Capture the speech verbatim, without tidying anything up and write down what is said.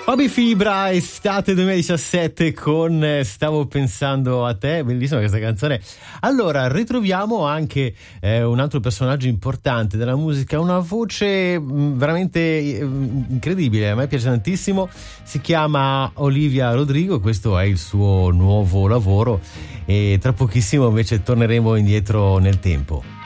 Bobby Fibra, estate duemiladiciassette con eh, Stavo pensando a te, bellissima questa canzone. Allora, ritroviamo anche eh, un altro personaggio importante della musica, una voce mh, veramente eh, incredibile, a me piace tantissimo, si chiama Olivia Rodrigo, questo è il suo nuovo lavoro e tra pochissimo invece torneremo indietro nel tempo.